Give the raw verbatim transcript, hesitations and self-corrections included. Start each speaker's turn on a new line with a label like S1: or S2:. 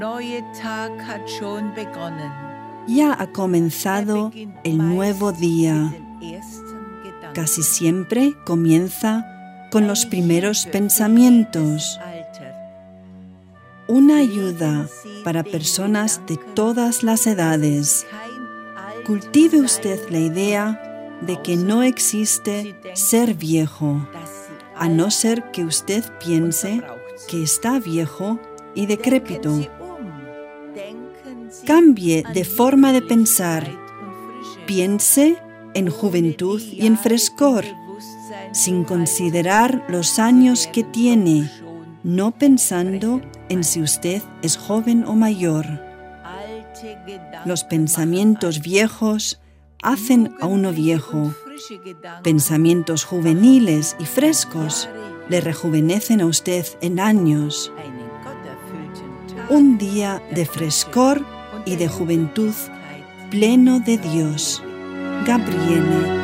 S1: Ya ha comenzado el nuevo día. Casi siempre comienza con los primeros pensamientos. Una ayuda para personas de todas las edades. Cultive usted la idea de que no existe ser viejo, a no ser que usted piense que está viejo y decrépito. Cambie de forma de pensar. Piense en juventud y en frescor, sin considerar los años que tiene, no pensando en si usted es joven o mayor. Los pensamientos viejos hacen a uno viejo. Pensamientos juveniles y frescos le rejuvenecen a usted en años. Un día de frescor y de juventud pleno de Dios. Gabriele.